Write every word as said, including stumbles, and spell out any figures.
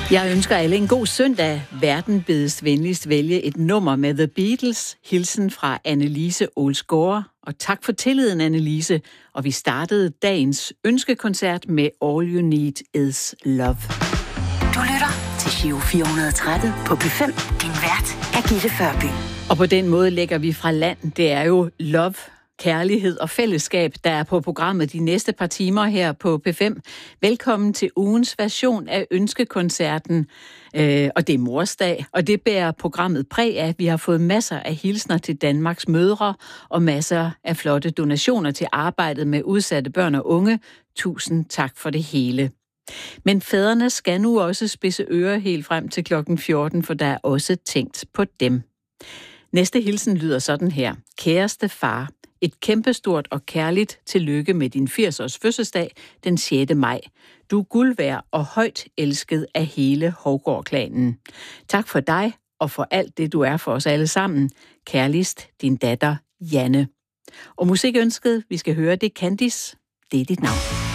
Jeg ønsker alle en god søndag. Verden bedes venligst vælge et nummer med The Beatles. Hilsen fra Annelise Olsgaard. Og tak for tilliden, Annelise. Og vi startede dagens ønskekoncert med All You Need Is Love. Du lytter til Giro fire hundrede og tretten på P fem. Din vært er Gitte Førby. Og på den måde lægger vi fra land. Det er jo love, kærlighed og fællesskab, der er på programmet de næste par timer her på P fem. Velkommen til ugens version af ønskekoncerten. Øh, og det er morsdag, og det bærer programmet præg af. Vi har fået masser af hilsner til Danmarks mødre og masser af flotte donationer til arbejdet med udsatte børn og unge. Tusind tak for det hele. Men fædrene skal nu også spidse ører helt frem til klokken fjorten, for der er også tænkt på dem. Næste hilsen lyder sådan her. Kæreste far, et kæmpestort og kærligt tillykke med din firs-års fødselsdag den sjette maj. Du er guld værd og højt elsket af hele Hovgaard-klanen. Tak for dig og for alt det, du er for os alle sammen. Kærligst, din datter Janne. Og musikønsket, vi skal høre, det er Candice. Det er dit navn.